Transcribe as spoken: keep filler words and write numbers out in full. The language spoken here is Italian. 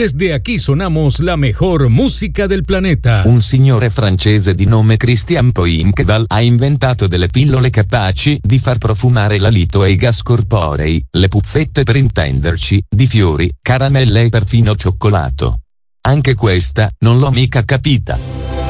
Desde aquí sonamos la mejor música del planeta. Un signore francese di nome Christian Poinqueval ha inventato delle pillole capaci di far profumare l'alito e i gas corporei, le puzzette per intenderci, di fiori, caramelle e perfino cioccolato. Anche questa, non l'ho mica capita.